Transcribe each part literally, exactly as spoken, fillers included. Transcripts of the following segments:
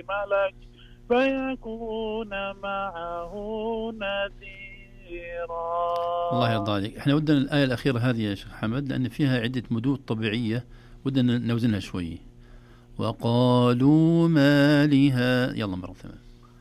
ملك فيكون معه نذيرا. الله يرضى عليك. احنا ودنا الآية الأخيرة هذه يا شيخ حمد لأن فيها عدة مدود طبيعية ودنا نوزنها شوي. وقالوا ما لها، يلا مرة ثانية.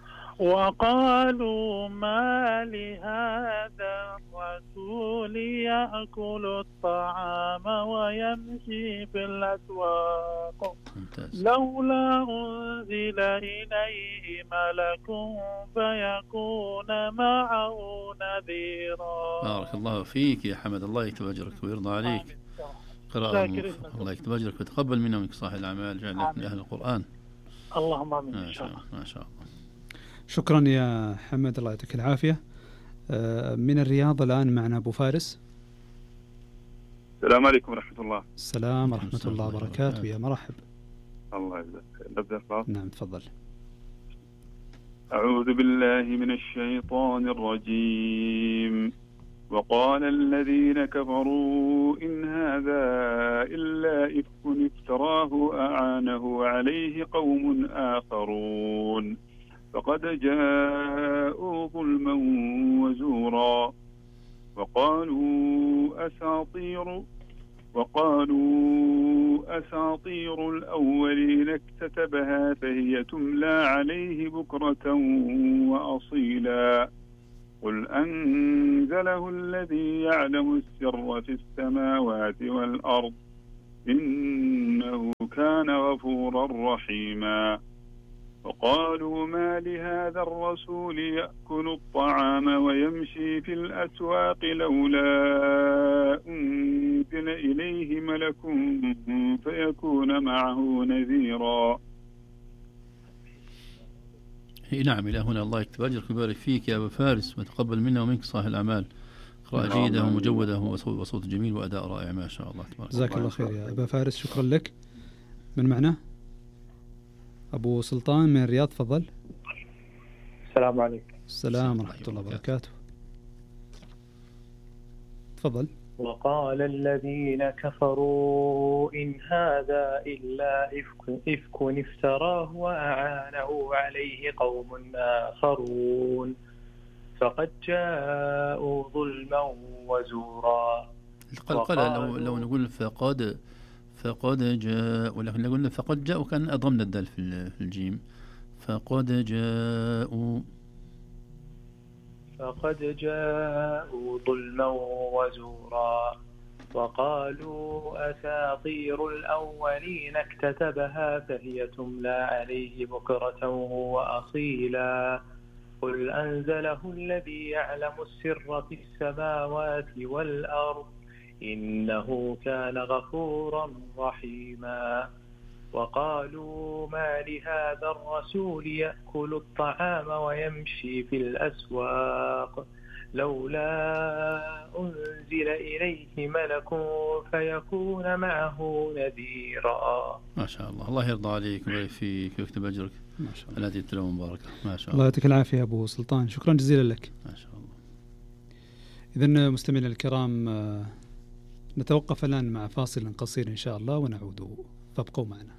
وقالوا ما لهذا الرسول يأكل الطعام ويمشي في الأسواق لولا أنزل إليه ملك فيكون معه نذيرا. بارك الله فيك يا حمد، الله يكتب أجرك ويرضى عليك. قراءة الله يكتب أجرك ويتقبل منا ومنك صالح الأعمال، جعلك من أهل القرآن. اللهم آمين. ما شاء الله ما شاء الله. شكرا يا حمد، الله يعطيك العافية. من الرياض الآن معنا أبو فارس. السلام عليكم ورحمة الله. السلام ورحمة الله وبركاته. يا مرحب. الله يجزاك. نبدأ خلاص. نعم تفضل. أعوذ بالله من الشيطان الرجيم. وقال الذين كفروا إن هذا إلا إفك افتراه أعانه عليه قوم آخرون فقد جاءوا ظلما وزورا وقالوا أساطير وقالوا أساطير الأولين اكتتبها فهي تملى عليه بكرة وأصيلا قل أنزله الذي يعلم السر في السماوات والأرض إنه كان غفورا رحيما وقالوا ما لهذا الرسول يأكل الطعام ويمشي في الأسواق لولا أنزل إليه ملك فيكون معه نذيرا. نعم إلى هنا. الله يكتب أجرك ويبارك فيك يا أبا فارس وتقبل منا ومنك صالح الأعمال. قراءة جيدة ومجودة وصوت جميل وأداء رائع ما شاء الله. جزاك الله خير يا أبا فارس، شكرا لك. من معنا أبو سلطان من الرياض، تفضل. السلام عليكم. السلام ورحمة الله وبركاته. تفضل. وقال الذين كفروا إن هذا إلا إفك, إفك افتراه وأعانه عليه قوم آخرون فقد جاءوا ظلما وزورا. القلقلة لو, لو نقول فقد فقد جاء، ولكن لو قلنا فقد جاء وكان أضمنا الدال في الجيم. فقد جاءوا فقد جاءوا ظلما وزورا وقالوا أساطير الأولين اكتتبها فهي تملى عليه بكرة وأصيلا قل أنزله الذي يعلم السر في السماوات والأرض إنه كان غفورا رحيما وقالوا ما لهذا الرسول يأكل الطعام ويمشي في الأسواق لولا أنزل إليه ملك فيكون معه نذيرا. ما شاء الله. الله يرضى عليك ويبارك فيك ويكتب أجرك. ما شاء الله. التي تلوم مباركة. ما شاء الله. الله يعطيك العافية أبو سلطان، شكرا جزيلا لك. ما شاء الله. إذن مستمعينا الكرام نتوقف الآن مع فاصل قصير إن شاء الله ونعود، فابقوا معنا.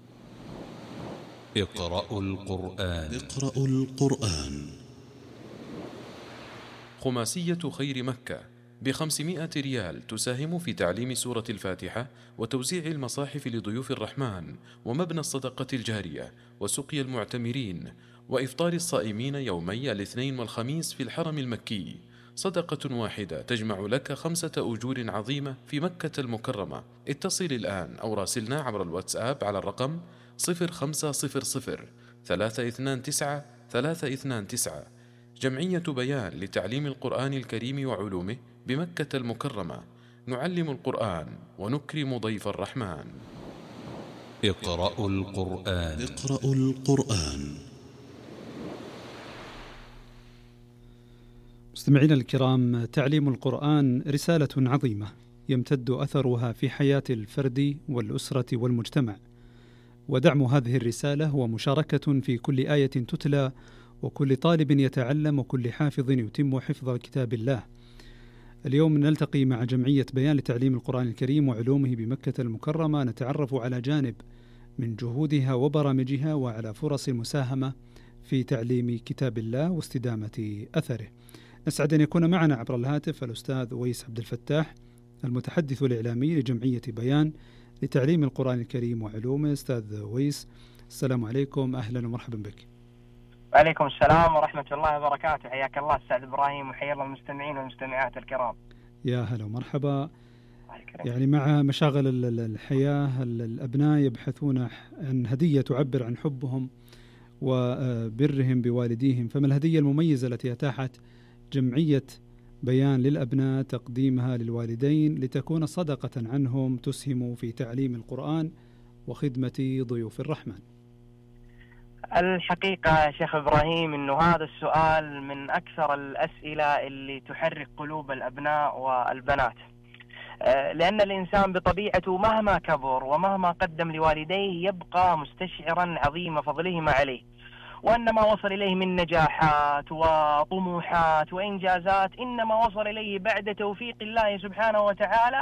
اقرأوا القرآن. اقرأوا القرآن. خماسية خير مكة بخمسمائة ريال تساهم في تعليم سورة الفاتحة وتوزيع المصاحف لضيوف الرحمن ومبنى الصدقة الجارية وسقي المعتمرين وإفطار الصائمين يومي الاثنين والخميس في الحرم المكي. صدقة واحدة تجمع لك خمسة أجور عظيمة في مكة المكرمة. اتصل الآن أو راسلنا عبر الواتساب على الرقم صفر خمسة صفر صفر ثلاثة اثنان تسعة ثلاثة اثنان تسعة. جمعية بيان لتعليم القرآن الكريم وعلومه بمكة المكرمة. نعلم القرآن ونكرم ضيف الرحمن. اقرأوا القرآن. اقرأوا القرآن. مستمعينا الكرام، تعليم القرآن رسالة عظيمة يمتد أثرها في حياة الفرد والأسرة والمجتمع، ودعم هذه الرسالة هو مشاركة في كل آية تتلى وكل طالب يتعلم وكل حافظ يتم حفظ كتاب الله. اليوم نلتقي مع جمعية بيان لتعليم القرآن الكريم وعلومه بمكة المكرمة، نتعرف على جانب من جهودها وبرامجها وعلى فرص المساهمة في تعليم كتاب الله واستدامة أثره. نسعد أن يكون معنا عبر الهاتف الأستاذ أويس عبد الفتاح، المتحدث الإعلامي لجمعية بيان لتعليم القرآن الكريم وعلومه. أستاذ أويس، السلام عليكم، أهلا ومرحبا بك. وعليكم السلام ورحمة الله وبركاته، حياك الله أستاذ إبراهيم، وحيا الله المستمعين والمستمعات الكرام. يا هلا ومرحبا. يعني مع مشاغل الحياة الأبناء يبحثون عن هدية تعبر عن حبهم وبرهم بوالديهم، فما الهدية المميزة التي أتاحت جمعية بيان للأبناء تقديمها للوالدين لتكون صدقة عنهم تسهم في تعليم القرآن وخدمة ضيوف الرحمن؟ الحقيقة يا شيخ إبراهيم أنه هذا السؤال من أكثر الأسئلة اللي تحرك قلوب الأبناء والبنات، لأن الإنسان بطبيعته مهما كبر ومهما قدم لوالديه يبقى مستشعرا عظيم فضلهما عليه، وأن ما وصل إليه من نجاحات وطموحات وإنجازات إنما وصل إليه بعد توفيق الله سبحانه وتعالى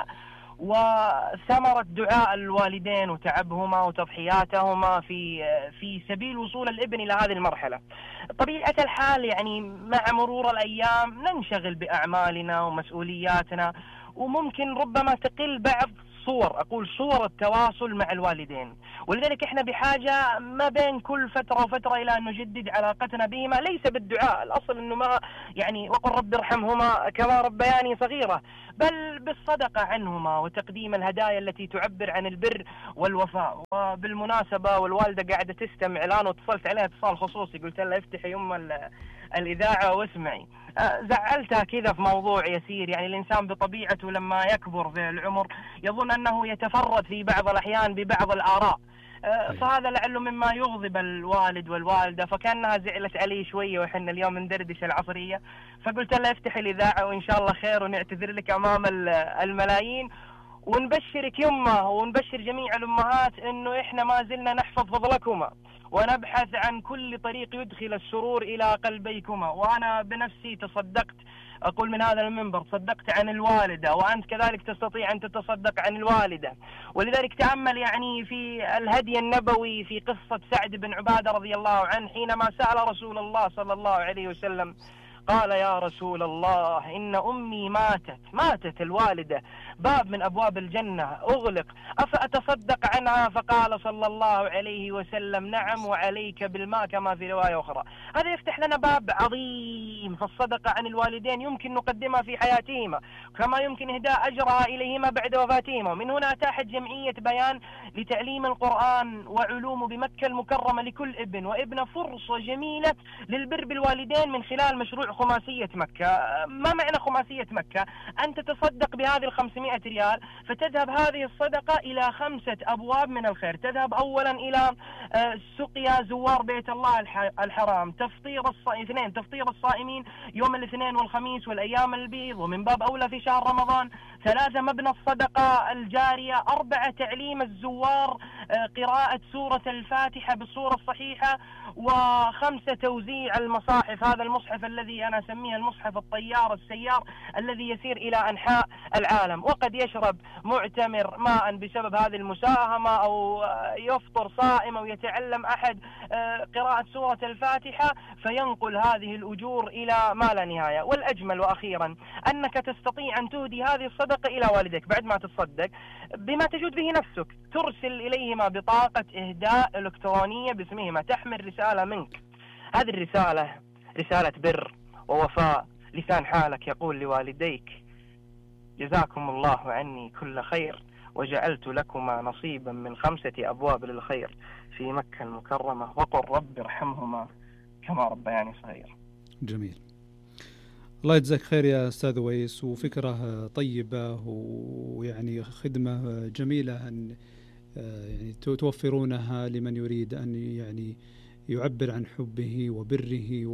وثمرة دعاء الوالدين وتعبهما وتضحياتهما في في سبيل وصول الابن إلى هذه المرحلة. طبيعة الحال يعني مع مرور الأيام ننشغل بأعمالنا ومسؤولياتنا، وممكن ربما تقل بعض صور أقول صور التواصل مع الوالدين، ولذلك إحنا بحاجة ما بين كل فترة وفترة إلى أن نجدد علاقتنا بهما، ليس بالدعاء، الأصل أنه ما يعني وقل رب ارحمهما كما ربياني صغيرة، بل بالصدقة عنهما وتقديم الهدايا التي تعبر عن البر والوفاء. وبالمناسبة والوالدة قاعدة تستمع الآن واتصلت عليها اتصال خصوصي، قلت لها افتحي يم الإذاعة واسمعي. زعلتها كذا في موضوع يسير، يعني الإنسان بطبيعته لما يكبر في العمر يظن أنه يتفرد في بعض الأحيان ببعض الآراء، فهذا لعله مما يغضب الوالد والوالدة، فكأنها زعلت عليه شوية وإحنا اليوم ندردش العصرية، فقلت لها افتحي الإذاعة وإن شاء الله خير ونعتذر لك أمام الملايين ونبشرك يمه ونبشر جميع الأمهات إنه إحنا ما زلنا نحفظ فضلكما ونبحث عن كل طريق يدخل السرور إلى قلبيكما. وأنا بنفسي تصدقت، أقول من هذا المنبر، تصدقت عن الوالدة، وأنت كذلك تستطيع أن تتصدق عن الوالدة. ولذلك تأمل يعني في الهدي النبوي في قصة سعد بن عبادة رضي الله عنه حينما سأل رسول الله صلى الله عليه وسلم، قال يا رسول الله إن أمي ماتت ماتت الوالدة، باب من أبواب الجنة أغلق، أفأتصدق عنها؟ فقال صلى الله عليه وسلم نعم وعليك بالماء، كما في رواية أخرى. هذا يفتح لنا باب عظيم، فالصدقة عن الوالدين يمكن نقدمها في حياتهما كما يمكن إهداء أجرها إليهما بعد وفاتهما. ومن هنا أتاحت جمعية بيان لتعليم القرآن وعلومه بمكة المكرمة لكل ابن وابنة فرصة جميلة للبر بالوالدين من خلال مشروع خماسية مكة. ما معنى خماسية مكة؟ أن تتصدق بهذه الخمسمائة ريال فتذهب هذه الصدقة إلى خمسة أبواب من الخير. تذهب أولا إلى سقيا زوار بيت الله الحرام، تفطير اثنين تفطير الصائمين يوم الاثنين والخميس والأيام البيض، ومن باب أولى في شهر رمضان. ثلاثة مبنى الصدقة الجارية. أربعة تعليم الزوار قراءة سورة الفاتحة بالصورة الصحيحة. وخمسة توزيع المصاحف، هذا المصحف الذي أنا أسميه المصحف الطيار السيار الذي يسير إلى أنحاء العالم. وقد يشرب معتمر ماء بسبب هذه المساهمة، أو يفطر صائم، أو يتعلم أحد قراءة سورة الفاتحة فينقل هذه الأجور إلى ما لا نهاية. والأجمل وأخيرا أنك تستطيع أن تهدي هذه الصدقة إلى والديك بعد ما تصدق بما تجود به نفسك، ترسل إليهما بطاقة إهداء إلكترونية باسمهما تحمل رسالة منك. هذه الرسالة رسالة بر ووفاء، لسان حالك يقول لوالديك جزاكم الله عني كل خير وجعلت لكما نصيبا من خمسة أبواب للخير في مكة المكرمة، وقل رب ارحمهما كما ربياني صغير. جميل، الله يجزاك خير يا أستاذ ويس، وفكرة طيبة ويعني خدمة جميلة أن يعني توفرونها لمن يريد أن يعني يعبر عن حبه وبره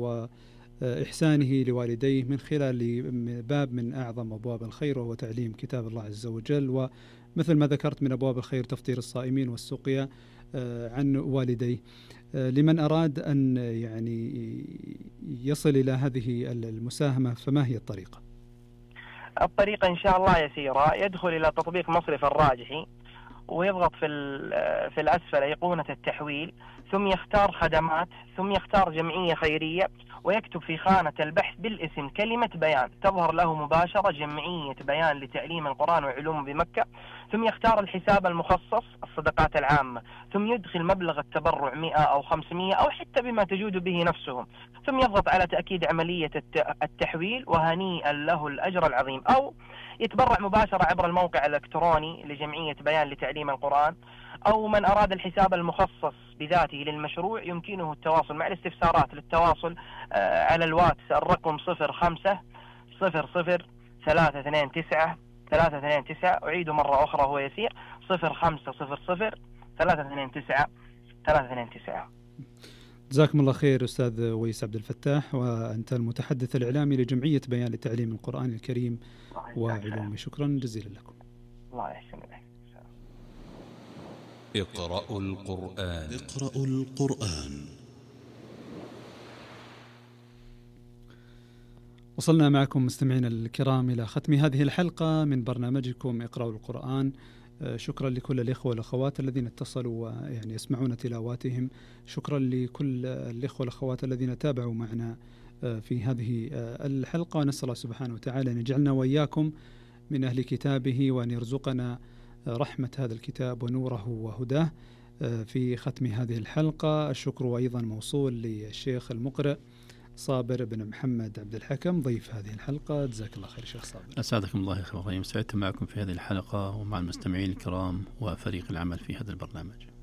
وإحسانه لوالديه من خلال باب من أعظم أبواب الخير وهو تعليم كتاب الله عز وجل. ومثل ما ذكرت من أبواب الخير تفطير الصائمين والسقيا عن والديه. لمن أراد أن يعني يصل إلى هذه المساهمة فما هي الطريقة؟ الطريقة إن شاء الله يسيرة، يدخل إلى تطبيق مصرف الراجحي ويضغط في في الأسفل أيقونة التحويل، ثم يختار خدمات، ثم يختار جمعية خيرية، ويكتب في خانة البحث بالاسم كلمة بيان، تظهر له مباشرة جمعية بيان لتعليم القرآن وعلوم بمكة، ثم يختار الحساب المخصص الصدقات العامة، ثم يدخل مبلغ التبرع مئة أو خمسمئة أو حتى بما تجود به نفسهم، ثم يضغط على تأكيد عملية التحويل، وهنيئا له الأجر العظيم. أو يتبرع مباشرة عبر الموقع الإلكتروني لجمعية بيان لتعليم القرآن، أو من أراد الحساب المخصص بذاته للمشروع يمكنه التواصل مع الاستفسارات للتواصل على الواتس الرقم صفر خمسة صفر صفر ثلاثة اثنين تسعة ثلاثة اثنين تسعة، أعيد مرة أخرى هو يسير، صفر خمسة صفر صفر ثلاثة اثنين تسعة ثلاثة اثنين تسعة. جزاكم الله خير أستاذ ويس عبد الفتاح، وأنت المتحدث الإعلامي لجمعية بيان لتعليم القرآن الكريم وعلومه. شكرا جزيلا لكم. الله يحسن إليك. اقرأوا القرآن. اقرأوا القرآن. وصلنا معكم مستمعينا الكرام إلى ختم هذه الحلقة من برنامجكم اقرأوا القرآن. شكرا لكل الإخوة والأخوات الذين اتصلوا ويعني يسمعون تلاواتهم. شكرا لكل الإخوة والأخوات الذين تابعوا معنا في هذه الحلقة، ونسأل الله سبحانه وتعالى أن يجعلنا وإياكم من أهل كتابه، وأن يرزقنا رحمة هذا الكتاب ونوره وهداه. في ختم هذه الحلقة الشكر أيضا موصول للشيخ المقرئ صابر بن محمد عبد الحكم ضيف هذه الحلقة. جزاك الله خير شيخ صابر. أسعدكم الله يا أخي، سعدت معكم في هذه الحلقة ومع المستمعين الكرام وفريق العمل في هذا البرنامج.